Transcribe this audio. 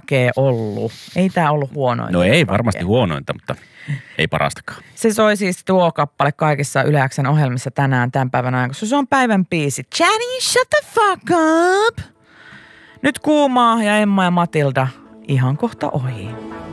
makea ollut. Ei tää ollut huonointa. No ei varmasti huonointa, mutta ei parastakaan. Se soi siis tuo kappale kaikissa Yle X:n ohjelmissa tänään tämän päivän ajan, koska se on päivän biisi. Jenny, shut the fuck up! Nyt Kuumaa ja Emma ja Matilda ihan kohta ohi.